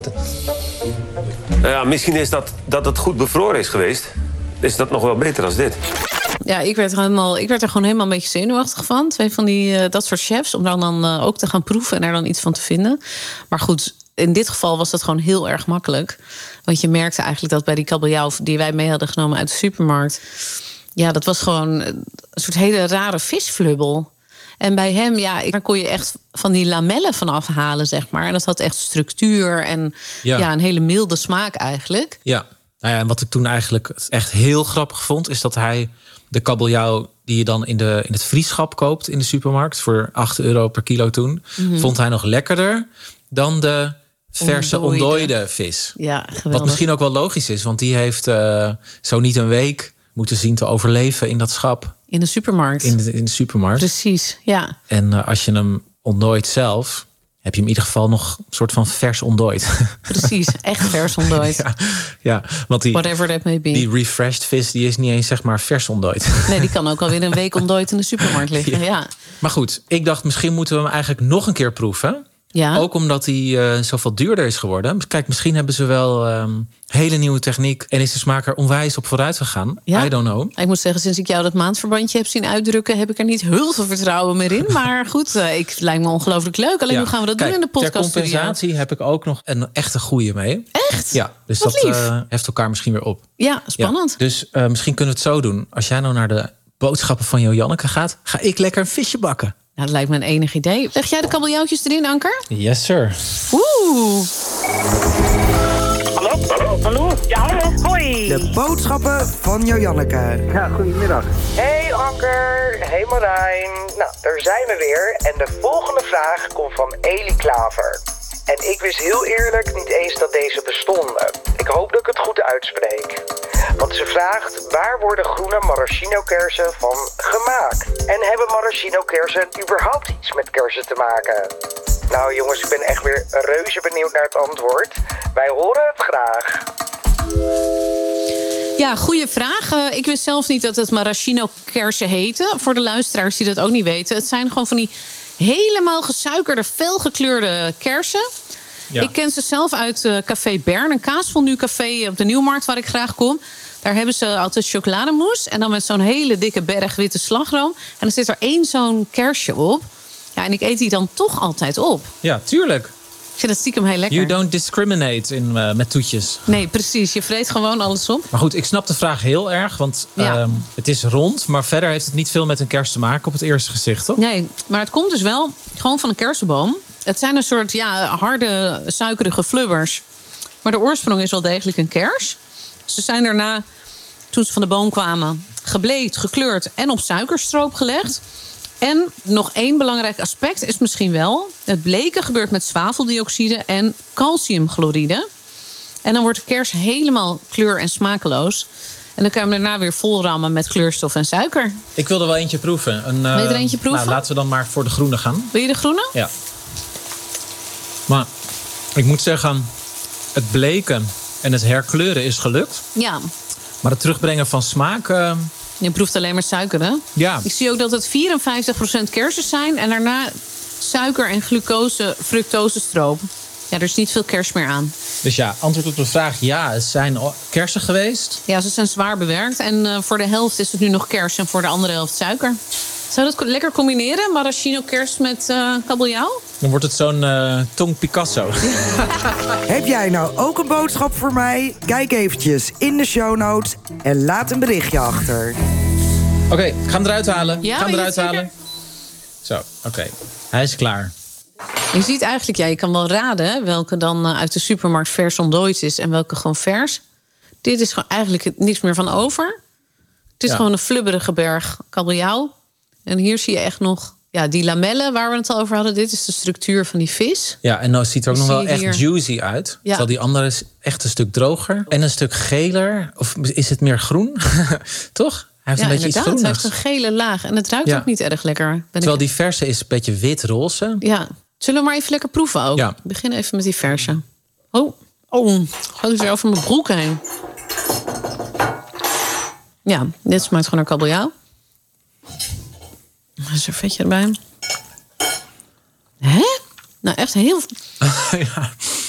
Ja, misschien is dat het goed bevroren is geweest. Is dat nog wel beter dan dit? Ja, ik werd er gewoon helemaal een beetje zenuwachtig van. 2 van dat soort chefs, om dan ook te gaan proeven en er dan iets van te vinden. Maar goed, in dit geval was dat gewoon heel erg makkelijk. Want je merkte eigenlijk dat bij die kabeljauw die wij mee hadden genomen uit de supermarkt, ja, dat was gewoon een soort hele rare visflubbel. En bij hem, daar kon je echt van die lamellen van afhalen, zeg maar. En dat had echt structuur en een hele milde smaak eigenlijk. Ja, nou ja, en wat ik toen eigenlijk echt heel grappig vond, is dat hij de kabeljauw die je dan in het vriesschap koopt in de supermarkt voor €8 per kilo toen, vond hij nog lekkerder dan de verse ontdooide vis. Ja, geweldig. Wat misschien ook wel logisch is, want die heeft zo niet een week moeten zien te overleven in dat schap. In de supermarkt. In de supermarkt. Precies, ja. En als je hem ontdooit zelf, heb je hem in ieder geval nog een soort van vers ontdooid. Precies, echt vers ontdooid. Ja, want whatever that may be. Die refreshed vis, die is niet eens zeg maar vers ontdooid. Nee, die kan ook alweer een week ontdooid in de supermarkt liggen. Ja. Maar goed, ik dacht misschien moeten we hem eigenlijk nog een keer proeven. Ja. Ook omdat hij zoveel duurder is geworden. Kijk, misschien hebben ze wel hele nieuwe techniek en is de smaak er onwijs op vooruit gegaan. Ja. I don't know. Ik moet zeggen, sinds ik jou dat maandverbandje heb zien uitdrukken, heb ik er niet heel veel vertrouwen meer in. Maar goed, het lijkt me ongelooflijk leuk. Alleen hoe gaan we dat doen in de podcast? Ter compensatie heb ik ook nog een echte goeie mee. Echt? Ja, dus wat dat lief. heft elkaar misschien weer op. Ja, spannend. Ja, dus misschien kunnen we het zo doen. Als jij nou naar de boodschappen van Joanneke gaat, ga ik lekker een visje bakken. Nou, dat lijkt me een enig idee. Leg jij de kabeljauwtjes erin, Anker? Yes, sir. Oeh. Hallo? Ja, hallo. Hoi. De boodschappen van Joanneke. Ja, goedemiddag. Hey Anker, hey Marijn. Nou, daar zijn we weer. En de volgende vraag komt van Eli Klaver. En ik wist heel eerlijk niet eens dat deze bestonden. Ik hoop dat ik het goed uitspreek. Want ze vraagt, waar worden groene maraschino-kersen van gemaakt? En hebben maraschino-kersen überhaupt iets met kersen te maken? Nou jongens, ik ben echt weer reuze benieuwd naar het antwoord. Wij horen het graag. Ja, goede vraag. Ik wist zelf niet dat het maraschino-kersen heette. Voor de luisteraars die dat ook niet weten. Het zijn gewoon van die helemaal gesuikerde, felgekleurde kersen. Ja. Ik ken ze zelf uit Café Bern, een kaasfondue-café op de Nieuwmarkt waar ik graag kom. Daar hebben ze altijd chocolademousse en dan met zo'n hele dikke berg witte slagroom. En dan zit er 1 zo'n kersje op. Ja, en ik eet die dan toch altijd op. Ja, tuurlijk. Ik vind het stiekem heel lekker. You don't discriminate met toetjes. Nee, precies. Je vreet gewoon alles op. Maar goed, ik snap de vraag heel erg. Want het is rond. Maar verder heeft het niet veel met een kers te maken op het eerste gezicht, toch? Nee, maar het komt dus wel gewoon van een kersenboom. Het zijn een soort harde, suikerige flubbers. Maar de oorsprong is wel degelijk een kers. Ze zijn daarna, toen ze van de boom kwamen, gebleed, gekleurd en op suikerstroop gelegd. En nog 1 belangrijk aspect is misschien wel, het bleken gebeurt met zwaveldioxide en calciumchloride. En dan wordt de kers helemaal kleur- en smakeloos. En dan kan je hem daarna weer vol rammen met kleurstof en suiker. Ik wil er wel eentje proeven. Wil je er eentje proeven? Nou, laten we dan maar voor de groene gaan. Wil je de groene? Ja. Maar ik moet zeggen, het bleken en het herkleuren is gelukt. Ja. Maar het terugbrengen van smaak... Je proeft alleen maar suiker, hè? Ja. Ik zie ook dat het 54% kersen zijn. En daarna suiker en fructosestroop. Ja, er is niet veel kers meer aan. Dus ja, antwoord op de vraag, ja, het zijn kersen geweest. Ja, ze zijn zwaar bewerkt. En voor de helft is het nu nog kers en voor de andere helft suiker. Zou je dat lekker combineren? Maraschino kers met kabeljauw? Dan wordt het zo'n tong Picasso. Heb jij nou ook een boodschap voor mij? Kijk eventjes in de show notes en laat een berichtje achter. Oké, ik ga hem eruit halen. Ja, ga hem eruit zeker? halen. Zo, oké. Hij is klaar. Je ziet eigenlijk, je kan wel raden welke dan uit de supermarkt vers ontdooid is en welke gewoon vers. Dit is gewoon eigenlijk niks meer van over. Het is gewoon een flubberige berg kabeljauw. En hier zie je echt nog die lamellen waar we het al over hadden. Dit is de structuur van die vis. Ja, en nou ziet er ook nog wel echt juicy uit. Ja. Terwijl die andere is echt een stuk droger. En een stuk geler. Of is het meer groen? Toch? Hij heeft een beetje iets groenigs. Hij heeft een gele laag. En het ruikt ook niet erg lekker. Terwijl die verse is een beetje wit-roze. Ja. Zullen we maar even lekker proeven ook? Ja. Ik begin even met die verse. Oh, gaat dus weer over mijn broek heen. Ja, dit smaakt gewoon naar kabeljauw. Een servetje erbij. Hè? Nou, echt heel...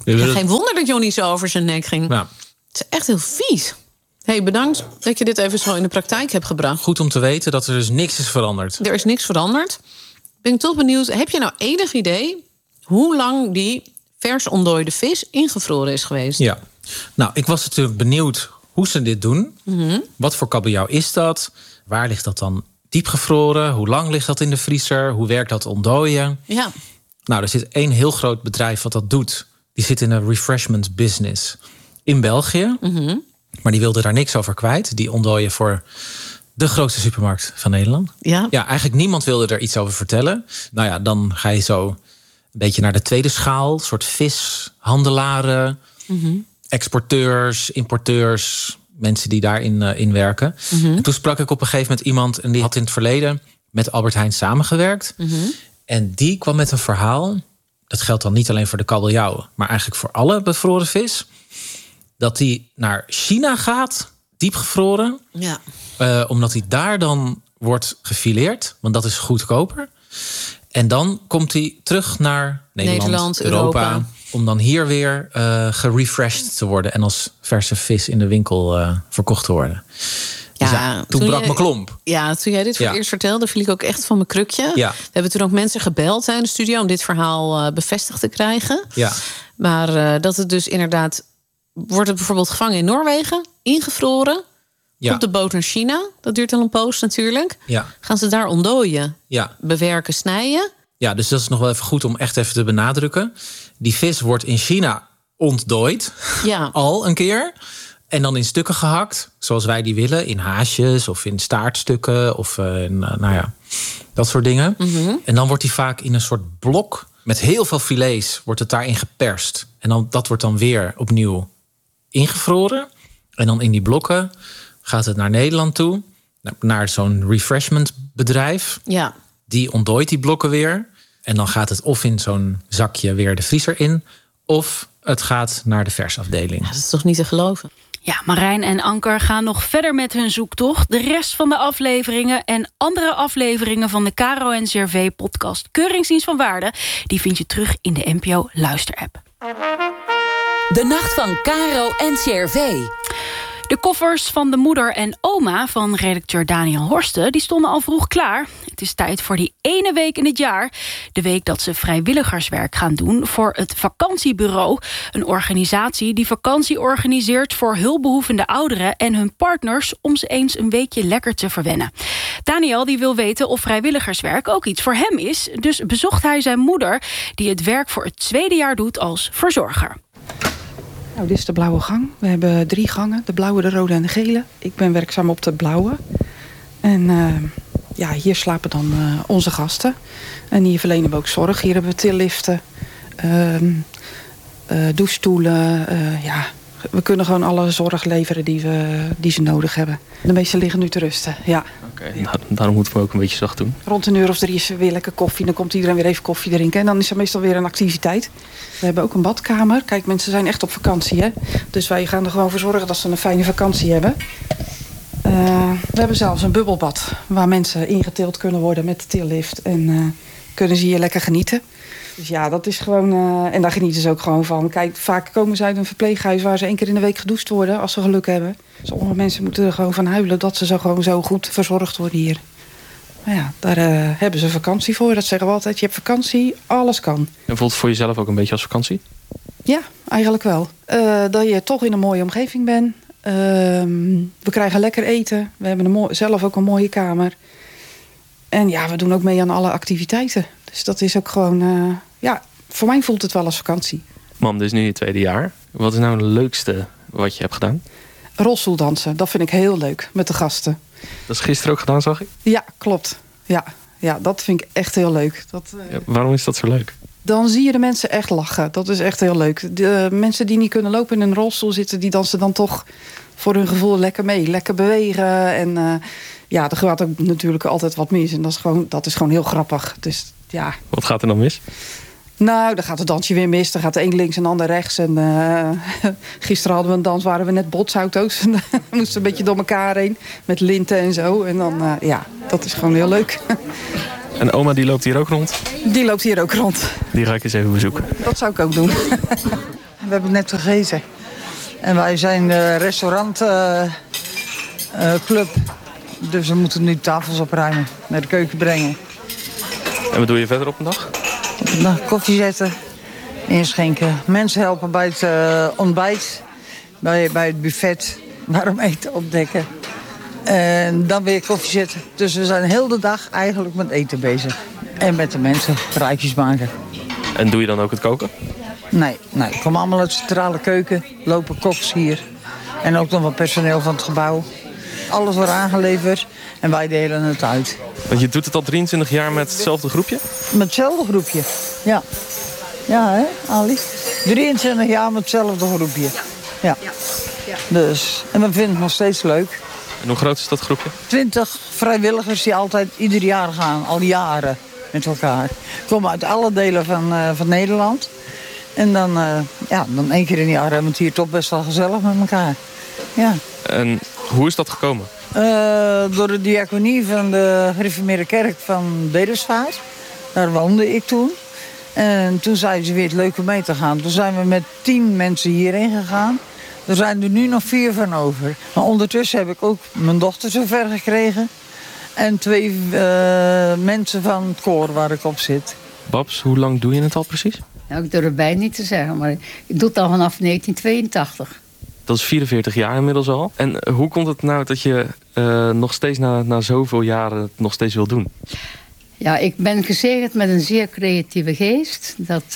Geen wonder dat Johnny zo over zijn nek ging. Nou, Het is echt heel vies. Hey, bedankt dat je dit even zo in de praktijk hebt gebracht. goed om te weten dat er dus niks is veranderd. Er is niks veranderd. Ben ik toch benieuwd, heb je nou enig idee hoe lang die vers ontdooide vis ingevroren is geweest? Ja. Nou, ik was natuurlijk benieuwd hoe ze dit doen. Wat voor kabeljauw is dat? Waar ligt dat dan diepgevroren? Hoe lang ligt dat in de vriezer? Hoe werkt dat ontdooien? Ja. Nou, er zit één heel groot bedrijf wat dat doet. Die zit in een refreshment business in België. Maar die wilde daar niks over kwijt. Die ontdooien voor de grootste supermarkt van Nederland. Ja. Ja, eigenlijk niemand wilde er iets over vertellen. Nou ja, dan ga je zo een beetje naar de tweede schaal. Een soort vishandelaren, exporteurs, importeurs, mensen die daarin in werken. En toen sprak ik op een gegeven moment iemand en die had in het verleden met Albert Heijn samengewerkt. En die kwam met een verhaal. Dat geldt dan niet alleen voor de kabeljauw, maar eigenlijk voor alle bevroren vis. Dat die naar China gaat, diepgevroren. Ja. Omdat hij daar dan wordt gefileerd. Want dat is goedkoper. En dan komt hij terug naar Nederland, Europa. Om dan hier weer gerefreshed te worden. En als verse vis in de winkel verkocht te worden. Dus toen brak mijn klomp. Ja, toen jij dit voor het eerst vertelde, viel ik ook echt van mijn krukje. Ja. We hebben toen ook mensen gebeld in de studio om dit verhaal bevestigd te krijgen. Ja. Maar dat het dus inderdaad... Wordt het bijvoorbeeld gevangen in Noorwegen, ingevroren... Ja. Op de boot naar China, dat duurt al een poos natuurlijk. Ja. Gaan ze daar ontdooien, bewerken, snijden. Ja, dus dat is nog wel even goed om echt even te benadrukken. Die vis wordt in China ontdooid, al een keer. En dan in stukken gehakt, zoals wij die willen. In haasjes of in staartstukken of dat soort dingen. En dan wordt die vaak in een soort blok met heel veel filets wordt het daarin geperst. En dan, dat wordt dan weer opnieuw ingevroren. En dan in die blokken gaat het naar Nederland toe. Naar zo'n refreshment bedrijf. Ja. Die ontdooit die blokken weer. En dan gaat het of in zo'n zakje weer de vriezer in. Of het gaat naar de versafdeling. Ja, dat is toch niet te geloven? Ja, Marijn en Anker gaan nog verder met hun zoektocht. De rest van de afleveringen en andere afleveringen van de Caro en CRV podcast Keuringsdienst van Waarde, die vind je terug in de NPO Luisterapp. De nacht van Caro en CRV. De koffers van de moeder en oma van redacteur Daniel Horsten, die stonden al vroeg klaar. Het is tijd voor die ene week in het jaar. De week dat ze vrijwilligerswerk gaan doen voor het vakantiebureau. Een organisatie die vakantie organiseert voor hulpbehoevende ouderen en hun partners om ze eens een weekje lekker te verwennen. Daniel die wil weten of vrijwilligerswerk ook iets voor hem is. Dus bezocht hij zijn moeder die het werk voor het tweede jaar doet als verzorger. Nou, dit is de blauwe gang. We hebben 3 gangen. De blauwe, de rode en de gele. Ik ben werkzaam op de blauwe. En hier slapen dan onze gasten. En hier verlenen we ook zorg. Hier hebben we tilliften, douchestoelen. We kunnen gewoon alle zorg leveren die ze nodig hebben. De meesten liggen nu te rusten, ja. Oké, daarom moeten we ook een beetje zacht doen. Rond een uur of 3 is er weer lekker koffie. Dan komt iedereen weer even koffie drinken. En dan is er meestal weer een activiteit. We hebben ook een badkamer. Kijk, mensen zijn echt op vakantie, hè. Dus wij gaan er gewoon voor zorgen dat ze een fijne vakantie hebben. We hebben zelfs een bubbelbad waar mensen ingetild kunnen worden met de tillift. En kunnen ze hier lekker genieten. Dus ja, dat is gewoon... en daar genieten ze ook gewoon van. Kijk, vaak komen ze uit een verpleeghuis waar ze 1 keer in de week gedoucht worden, als ze geluk hebben. Sommige mensen moeten er gewoon van huilen dat ze zo goed verzorgd worden hier. Maar ja, daar hebben ze vakantie voor. Dat zeggen we altijd. Je hebt vakantie, alles kan. En voelt het voor jezelf ook een beetje als vakantie? Ja, eigenlijk wel. Dat je toch in een mooie omgeving bent. We krijgen lekker eten. We hebben zelf ook een mooie kamer. En ja, we doen ook mee aan alle activiteiten. Dus dat is ook gewoon... voor mij voelt het wel als vakantie. Mam, dit is nu je tweede jaar. Wat is nou het leukste wat je hebt gedaan? Rolstoeldansen, dat vind ik heel leuk met de gasten. Dat is gisteren ook gedaan, zag ik? Ja, klopt. Ja, dat vind ik echt heel leuk. Waarom is dat zo leuk? Dan zie je de mensen echt lachen. Dat is echt heel leuk. De mensen die niet kunnen lopen in een rolstoel zitten, die dansen dan toch voor hun gevoel lekker mee. Lekker bewegen. En er gaat ook natuurlijk altijd wat mis. En dat is gewoon heel grappig. Dus ja. Wat gaat er dan mis? Nou, dan gaat het dansje weer mis. Dan gaat de een links en de ander rechts. En gisteren hadden we een dans, waren we net botsauto's. En we moesten een beetje door elkaar heen. Met linten en zo. En dan, dat is gewoon heel leuk. En oma die loopt hier ook rond? Die loopt hier ook rond. Die ga ik eens even bezoeken. Dat zou ik ook doen. we hebben net gegeten. En wij zijn de restaurantclub. Dus we moeten nu tafels opruimen, naar de keuken brengen. En wat doe je verder op een dag? Op een dag koffie zetten, inschenken. Mensen helpen bij het ontbijt, bij het buffet. Waarom eten opdekken. En dan weer koffie zetten. Dus we zijn heel de dag eigenlijk met eten bezig. En met de mensen praatjes maken. En doe je dan ook het koken? Nee, ik kom allemaal uit de centrale keuken. Lopen koks hier. En ook nog wat personeel van het gebouw. Alles wordt aangeleverd en wij delen het uit. Want je doet het al 23 jaar met hetzelfde groepje? Met hetzelfde groepje, ja. Ja, hè, Ali? 23 jaar met hetzelfde groepje. Ja. Dus, en we vinden het nog steeds leuk. En hoe groot is dat groepje? 20 vrijwilligers die altijd ieder jaar gaan, al jaren met elkaar. Komen uit alle delen van Nederland. En dan 1 keer in het jaar hebben we het hier toch best wel gezellig met elkaar. Ja. En hoe is dat gekomen? Door de diaconie van de gereformeerde kerk van Bedersvaart. Daar woonde ik toen. En toen zeiden ze weer het leuk om mee te gaan. Toen zijn we met 10 mensen hierheen gegaan. Er zijn er nu nog 4 van over. Maar ondertussen heb ik ook mijn dochter zover gekregen. En 2 mensen van het koor waar ik op zit. Babs, hoe lang doe je het al precies? Nou, ik durf het bijna niet te zeggen, maar ik doe het al vanaf 1982. Dat is 44 jaar inmiddels al. En hoe komt het nou dat je nog steeds na zoveel jaren het nog steeds wil doen? Ja, ik ben gezegend met een zeer creatieve geest.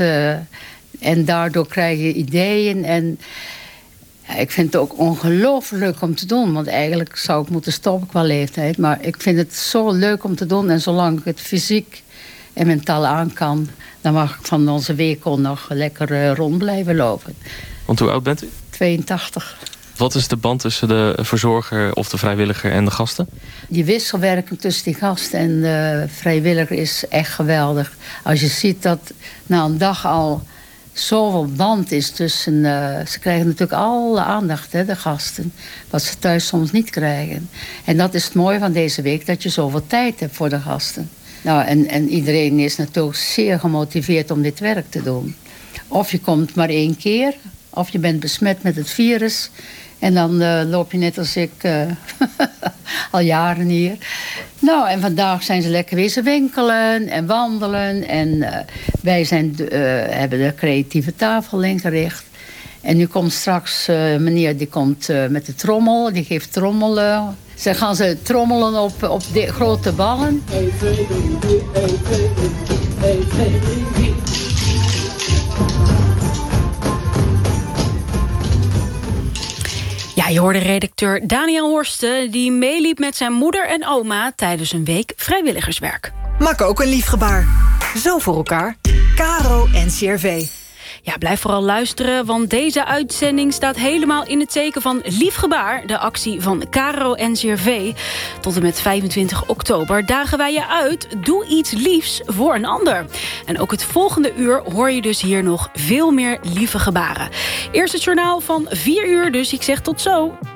En daardoor krijg je ideeën. En ja, ik vind het ook ongelooflijk leuk om te doen. Want eigenlijk zou ik moeten stoppen qua leeftijd. Maar ik vind het zo leuk om te doen. En zolang ik het fysiek en mentaal aan kan, dan mag ik van onze week nog lekker rond blijven lopen. Want hoe oud bent u? 82. Wat is de band tussen de verzorger of de vrijwilliger en de gasten? Die wisselwerking tussen die gast en de vrijwilliger is echt geweldig. Als je ziet dat na een dag al zoveel band is tussen... ze krijgen natuurlijk alle aandacht, hè, de gasten. Wat ze thuis soms niet krijgen. En dat is het mooie van deze week, dat je zoveel tijd hebt voor de gasten. Nou, en iedereen is natuurlijk zeer gemotiveerd om dit werk te doen. Of je komt maar 1 keer, of je bent besmet met het virus. En dan loop je net als ik al jaren hier. Nou, en vandaag zijn ze lekker wezen winkelen en wandelen. En wij hebben de creatieve tafel ingericht. En nu komt straks meneer, die komt met de trommel. Die geeft trommelen. Ze gaan trommelen op de grote ballen. Ja, je hoorde redacteur Daniel Horsten, die meeliep met zijn moeder en oma tijdens een week vrijwilligerswerk. Maak ook een lief gebaar. Zo voor elkaar. Caro NCRV. Ja, blijf vooral luisteren, want deze uitzending staat helemaal in het teken van Lief Gebaar, de actie van Caro NCRV. Tot en met 25 oktober dagen wij je uit. Doe iets liefs voor een ander. En ook het volgende uur hoor je dus hier nog veel meer lieve gebaren. Eerst het journaal van 4 uur, dus ik zeg tot zo.